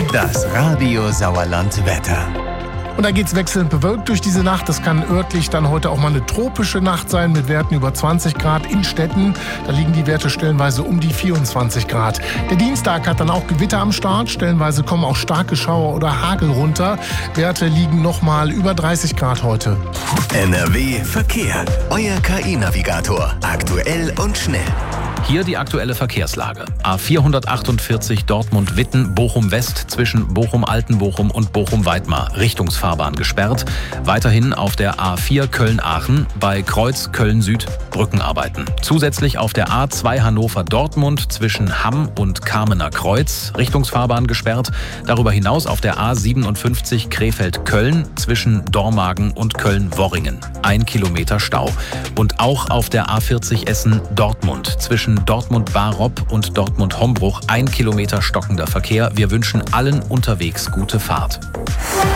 Das Radio Sauerland Wetter. Und da geht's wechselnd bewölkt durch diese Nacht. Das kann örtlich dann heute auch mal eine tropische Nacht sein mit Werten über 20 Grad in Städten. Da liegen die Werte stellenweise um die 24 Grad. Der Dienstag hat dann auch Gewitter am Start. Stellenweise kommen auch starke Schauer oder Hagel runter. Werte liegen nochmal über 30 Grad heute. NRW Verkehr. Euer KI-Navigator. Aktuell und schnell. Hier die aktuelle Verkehrslage. A448 Dortmund-Witten, Bochum-West zwischen Bochum-Altenbochum und Bochum-Weidmar. Richtungsfahrbahn gesperrt. Weiterhin auf der A4 Köln-Aachen bei Kreuz Köln-Süd Brückenarbeiten. Zusätzlich auf der A2 Hannover-Dortmund zwischen Hamm und Kamener Kreuz. Richtungsfahrbahn gesperrt. Darüber hinaus auf der A57 Krefeld-Köln zwischen Dormagen und Köln-Worringen. 1 Kilometer Stau. Und auch auf der A40 Essen-Dortmund zwischen Dortmund-Baropp und Dortmund-Hombruch 1 Kilometer stockender Verkehr. Wir wünschen allen unterwegs gute Fahrt.